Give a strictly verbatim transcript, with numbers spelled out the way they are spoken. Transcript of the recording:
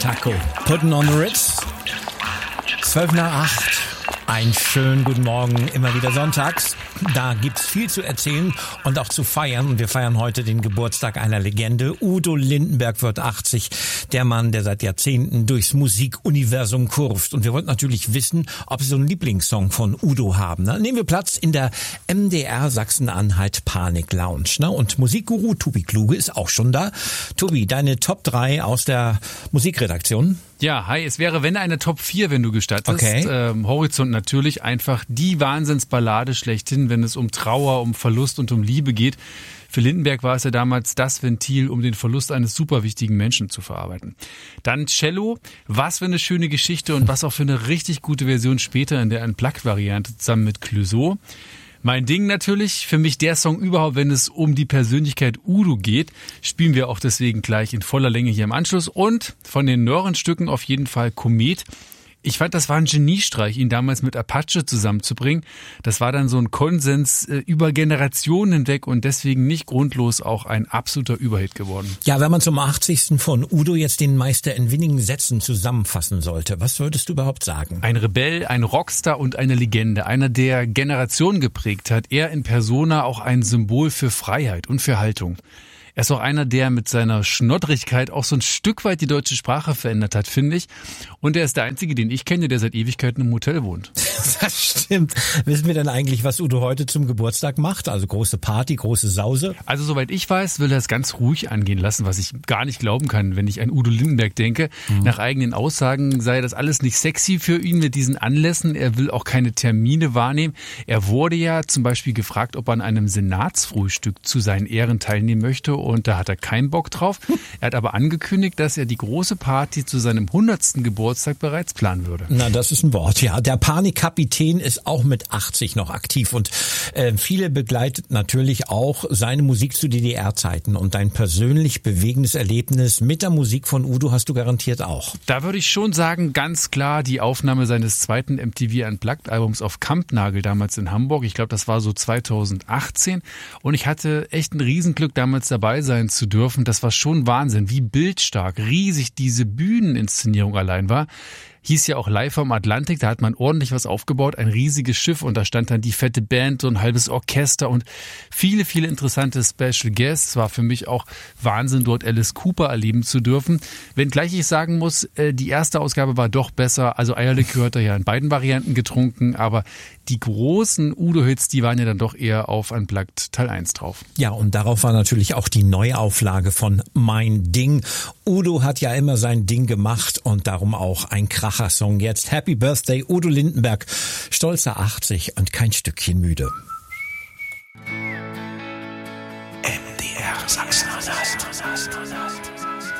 Taco. Putting on the Ritz. zwölf nach acht. Einen schönen guten Morgen, immer wieder sonntags. Da gibt's viel zu erzählen und auch zu feiern. Und wir feiern heute den Geburtstag einer Legende. Udo Lindenberg wird achtzig. Der Mann, der seit Jahrzehnten durchs Musikuniversum kurft. Und wir wollten natürlich wissen, ob Sie so einen Lieblingssong von Udo haben. Ne? Nehmen wir Platz in der M D R Sachsen-Anhalt Panik Lounge. Ne? Und Musikguru Tobi Kluge ist auch schon da. Tobi, deine Top drei aus der Musikredaktion? Ja, hi, es wäre, wenn eine Top vier, wenn du gestattest. Okay. Ähm, Horizont natürlich einfach die Wahnsinnsballade schlechthin, wenn es um Trauer, um Verlust und um Liebe geht. Für Lindenberg war es ja damals das Ventil, um den Verlust eines super wichtigen Menschen zu verarbeiten. Dann Cello, was für eine schöne Geschichte und was auch für eine richtig gute Version später in der Unplugged-Variante zusammen mit Clouseau. Mein Ding natürlich, für mich der Song überhaupt, wenn es um die Persönlichkeit Udo geht, spielen wir auch deswegen gleich in voller Länge hier im Anschluss. Und von den neueren Stücken auf jeden Fall Komet. Ich fand, das war ein Geniestreich, ihn damals mit Apache zusammenzubringen. Das war dann so ein Konsens äh, über Generationen hinweg und deswegen nicht grundlos auch ein absoluter Überhit geworden. Ja, wenn man zum achtzigsten von Udo jetzt den Meister in wenigen Sätzen zusammenfassen sollte, was würdest du überhaupt sagen? Ein Rebell, ein Rockstar und eine Legende. Einer, der Generationen geprägt hat. Er in Persona auch ein Symbol für Freiheit und für Haltung. Er ist auch einer, der mit seiner Schnoddrigkeit auch so ein Stück weit die deutsche Sprache verändert hat, finde ich. Und er ist der Einzige, den ich kenne, der seit Ewigkeiten im Hotel wohnt. Das stimmt. Wissen wir denn eigentlich, was Udo heute zum Geburtstag macht? Also große Party, große Sause? Also soweit ich weiß, will er es ganz ruhig angehen lassen, was ich gar nicht glauben kann, wenn ich an Udo Lindenberg denke. Mhm. Nach eigenen Aussagen sei das alles nicht sexy für ihn mit diesen Anlässen. Er will auch keine Termine wahrnehmen. Er wurde ja zum Beispiel gefragt, ob er an einem Senatsfrühstück zu seinen Ehren teilnehmen möchte. Und da hat er keinen Bock drauf. Er hat aber angekündigt, dass er die große Party zu seinem hundertsten Geburtstag bereits planen würde. Na, das ist ein Wort, ja. Der Panikkapitän ist auch mit achtzig noch aktiv und äh, viele begleitet natürlich auch seine Musik zu D D R-Zeiten. Und dein persönlich bewegendes Erlebnis mit der Musik von Udo hast du garantiert auch. Da würde ich schon sagen, ganz klar die Aufnahme seines zweiten M T V Unplugged-Albums auf Kampnagel damals in Hamburg. Ich glaube, das war so zweitausendachtzehn. Und ich hatte echt ein Riesenglück, damals dabei sein zu dürfen. Das war schon Wahnsinn, wie bildstark, riesig diese Bühneninszenierung allein war. Hieß ja auch Live am Atlantik, da hat man ordentlich was aufgebaut, ein riesiges Schiff und da stand dann die fette Band, so ein halbes Orchester und viele, viele interessante Special Guests. War für mich auch Wahnsinn, dort Alice Cooper erleben zu dürfen. Wenngleich ich sagen muss, die erste Ausgabe war doch besser, also Eierlikör hat er ja in beiden Varianten getrunken, aber die großen Udo-Hits, die waren ja dann doch eher auf Unplugged Teil eins drauf. Ja, und darauf war natürlich auch die Neuauflage von Mein Ding. Udo hat ja immer sein Ding gemacht und darum auch ein Kracher-Song jetzt. Happy Birthday, Udo Lindenberg, stolzer achtzig und kein Stückchen müde. M D R Sachsen-Anhalt.